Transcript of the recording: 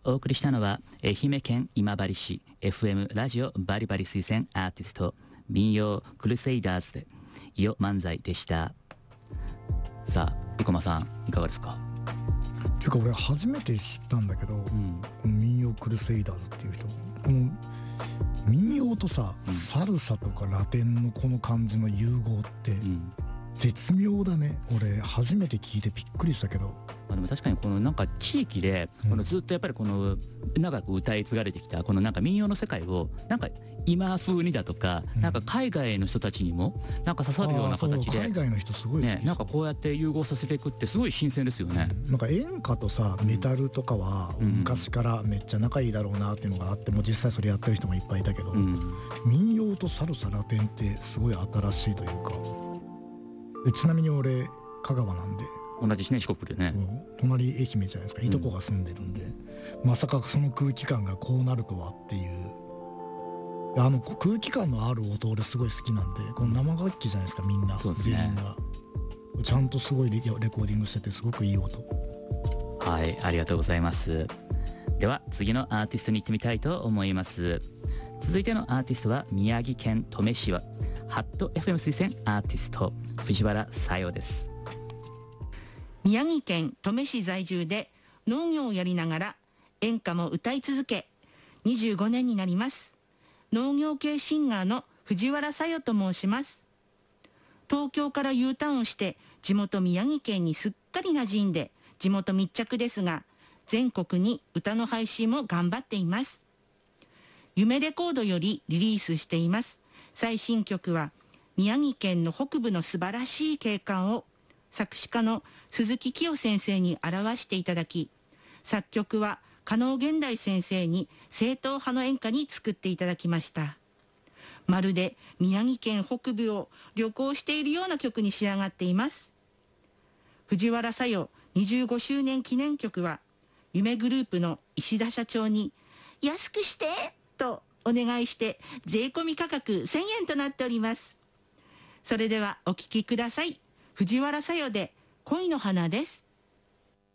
お送りしたのは愛媛県今治市 FM ラジオバリバリ推薦アーティスト民謡クルセイダーズで伊予漫才でした。さあ生駒さんいかがですか？ ていうか俺初めて知ったんだけど、この民謡クルセイダーズっていう人、この民謡とさ、サルサとかラテンのこの感じの融合って、絶妙だね。俺初めて聞いてびっくりしたけど。 でも確かにこのなんか地域でこのずっとやっぱりこの長く歌い継がれてきたこのなんか民謡の世界をなんか今風にだとかなんか海外の人たちにもなんか刺さるような形で海外の人すごい好き、 ね、なんかこうやって融合させていくってすごい新鮮ですよね。 なんか演歌とさメタルとかは昔からめっちゃ仲いいだろうなっていうのがあって、もう実際それやってる人もいっぱいいたけど、民謡とサルサラテンってすごい新しいというか。でちなみに俺香川なんで同じね四国でね、 隣愛媛じゃないですか。いとこが住んでるんで、まさかその空気感がこうなるとはっていう、空気感のある音俺すごい好きなんで、この生楽器じゃないですかみんな、全員がちゃんとすごいレコーディングしててすごくいい音。 はい、ありがとうございます。では次のアーティストに行ってみたいと思います。続いてのアーティストは宮城県登米市はハット FM 推薦アーティスト藤原さよです。 宮城県登米市在住で農業をやりながら演歌も歌い続け25年になります。農業系シンガーの藤原さよと申します。東京から U ターンして地元宮城県にすっかり馴染んで地元密着ですが、全国に歌の配信も頑張っています。夢レコードよりリリースしています最新曲は宮城県の北部の素晴らしい景観を作詞家の鈴木清先生に表していただき、作曲は加納現代先生に正統派の演歌に作っていただきました。まるで宮城県北部を旅行しているような曲に仕上がっています。藤原さよ25周年記念曲は夢グループの石田社長に安くしてとお願いして税込み価格1000円となっております。それではお聴きください。藤原さよで恋の花です。